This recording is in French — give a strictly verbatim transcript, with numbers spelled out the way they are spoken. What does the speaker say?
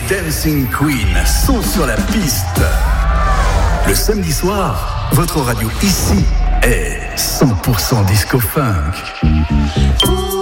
dancing queens sont sur la piste. Le samedi soir, votre radio ici est cent pour cent disco funk.